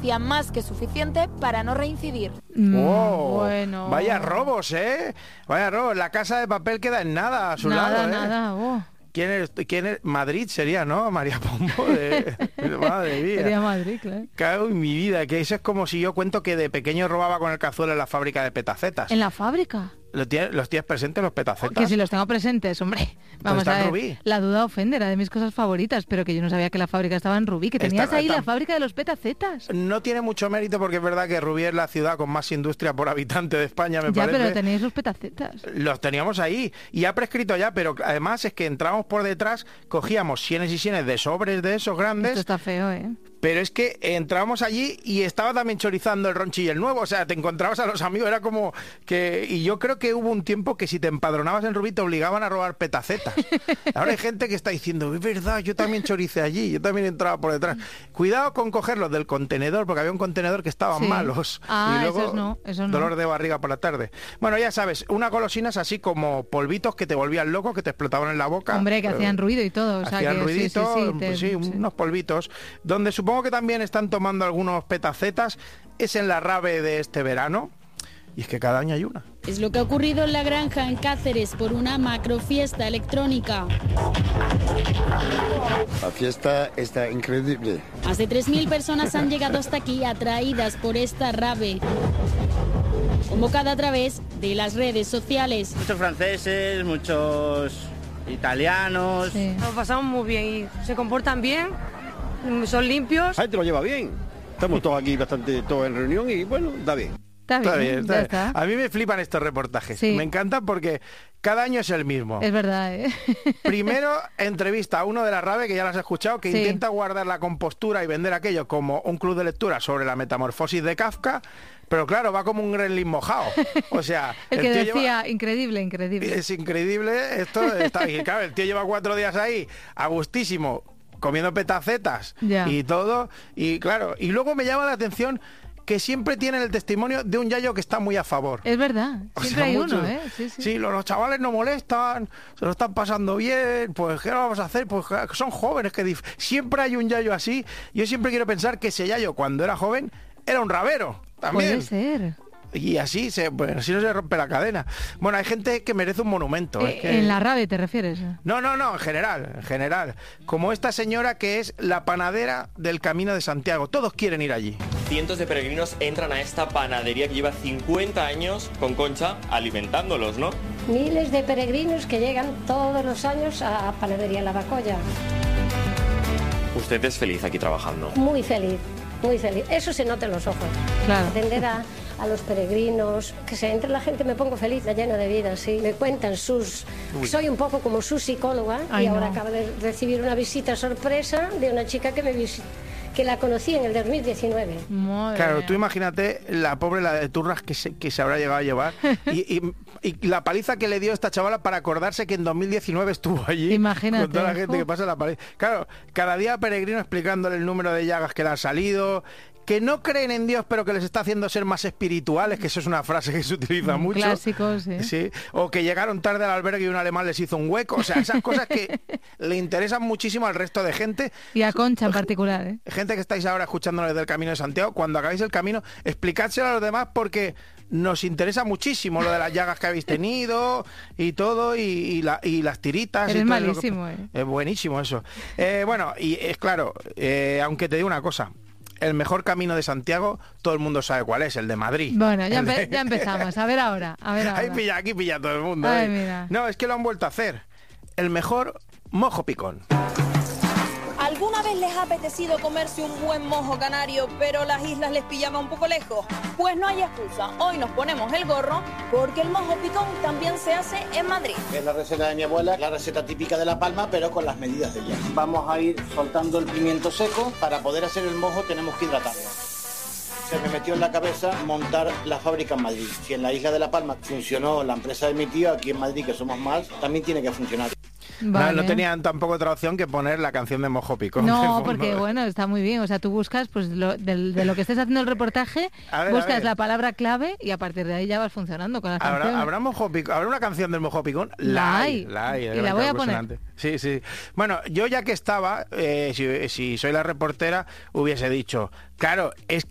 hacía más que suficiente para no reincidir. Bueno. Vaya robos, ¿eh? Vaya robos. La Casa de Papel queda en nada a su lado, ¿eh? Nada. ¿Quién es? Madrid sería, ¿no? María Pombo. Madre mía. Sería Madrid, claro. Cago en mi vida, que eso es como si yo cuento que de pequeño robaba con el cazuelo en la fábrica de petacetas. ¿En la fábrica? ¿Los tienes presentes los petacetas? Que si los tengo presentes, hombre. Vamos a ver. Rubí. La duda ofende, era de mis cosas favoritas, pero que yo no sabía que la fábrica estaba en Rubí, que tenías ahí la fábrica de los petacetas. No tiene mucho mérito porque es verdad que Rubí es la ciudad con más industria por habitante de España, me parece. Ya, pero tenéis los petacetas. Los teníamos ahí y ha prescrito ya, pero además es que entramos por detrás, cogíamos sienes y sienes de sobres de esos grandes. Esto está feo, ¿eh? Pero es que entrábamos allí y estaba también chorizando el Ronchi y el Nuevo, o sea, te encontrabas a los amigos, era como que... Y yo creo que hubo un tiempo que si te empadronabas en Rubí te obligaban a robar petacetas. Ahora hay gente que está diciendo, es verdad, yo también choricé allí, yo también entraba por detrás. Cuidado con cogerlos del contenedor, porque había un contenedor que estaban malos. Ah, y luego, esos no. dolor de barriga por la tarde. Bueno, ya sabes, una golosina es así como polvitos que te volvían loco, que te explotaban en la boca. Hombre, que hacían ruido y todo. O sea, hacían que ruidito, unos polvitos. Donde supongo que también están tomando algunos petacetas es en la rave de este verano. Y es que cada año hay una. Es lo que ha ocurrido en La Granja, en Cáceres, por una macrofiesta electrónica. La fiesta está increíble. Más de 3.000 personas han llegado hasta aquí atraídas por esta rave, convocada a través de las redes sociales. Muchos franceses, muchos italianos. Sí. Nos pasamos muy bien y se comportan bien, son limpios. La gente lo lleva bien. Estamos todos aquí bastante todos en reunión y bueno, da bien. Está bien. A mí me flipan estos reportajes. Sí. Me encantan porque cada año es el mismo. Es verdad, ¿eh? Primero entrevista a uno de la RAVE, que ya lo has escuchado, que intenta guardar la compostura y vender aquello como un club de lectura sobre la metamorfosis de Kafka, pero claro, va como un gremlin mojado. O sea, el que decía, increíble. Es increíble, esto está bien. Claro, el tío lleva 4 días ahí, a gustísimo, comiendo petacetas y todo, y claro, y luego me llama la atención que siempre tienen el testimonio de un yayo que está muy a favor. Es verdad, siempre hay uno, ¿eh? Sí, los chavales no molestan, se lo están pasando bien, pues ¿qué vamos a hacer? Pues son jóvenes, que siempre hay un yayo así. Yo siempre quiero pensar que ese yayo, cuando era joven, era un rabero, también. Puede ser. Y así así no se rompe la cadena. Bueno, hay gente que merece un monumento. ¿En la RAVE te refieres? No, en general. Como esta señora que es la panadera del Camino de Santiago. Todos quieren ir allí. Cientos de peregrinos entran a esta panadería que lleva 50 años con Concha alimentándolos, ¿no? Miles de peregrinos que llegan todos los años a Panadería Lavacolla. Usted es feliz aquí trabajando. Muy feliz. Eso se nota en los ojos. Claro. Atender a los peregrinos, que se entre la gente, me pongo feliz, la lleno de vida, sí. Me cuentan soy un poco como su psicóloga. Ay, y ahora no. acabo de recibir una visita sorpresa de una chica que la conocí en el 2019. Claro, tú imagínate la pobre, la de turras que se habrá llegado a llevar y la paliza que le dio esta chavala para acordarse que en 2019 estuvo allí. Imagínate. Con toda la gente que pasa la paliza. Claro, cada día peregrino explicándole el número de llagas que le han salido, que no creen en Dios pero que les está haciendo ser más espirituales, que eso es una frase que se utiliza mucho. Clásico, sí. O que llegaron tarde al albergue y un alemán les hizo un hueco. O sea, esas cosas que le interesan muchísimo al resto de gente. Y a Concha en particular, ¿eh? Gente que estáis ahora escuchándonos desde el Camino de Santiago, cuando acabéis el camino, explicádselo a los demás porque nos interesa muchísimo lo de las llagas que habéis tenido y todo, y las tiritas. Eres y todo malísimo, Es buenísimo eso. Bueno, y es claro, aunque te digo una cosa, el mejor Camino de Santiago, todo el mundo sabe cuál es, el de Madrid. Bueno, ya empezamos. A ver ahora. Aquí pilla todo el mundo. Ay, mira. No, es que lo han vuelto a hacer. El mejor mojo picón. ¿Alguna vez les ha apetecido comerse un buen mojo canario, pero las islas les pillaba un poco lejos? Pues no hay excusa. Hoy nos ponemos el gorro porque el mojo picón también se hace en Madrid. Es la receta de mi abuela, la receta típica de La Palma, pero con las medidas de ella. Vamos a ir soltando el pimiento seco. Para poder hacer el mojo tenemos que hidratarlo. Se me metió en la cabeza montar la fábrica en Madrid. Si en la isla de La Palma funcionó la empresa de mi tío, aquí en Madrid, que somos más, también tiene que funcionar. Vale. No tenían tampoco otra opción que poner la canción de Mojo Picón. No, porque bueno, está muy bien. O sea, tú buscas, pues de lo que estés haciendo el reportaje, buscas la palabra clave y a partir de ahí ya vas funcionando con la canción. ¿Habrá una canción del Mojo Picón? La hay. Y la voy a poner. Sí. Bueno, yo ya que estaba, si soy la reportera, hubiese dicho, claro, es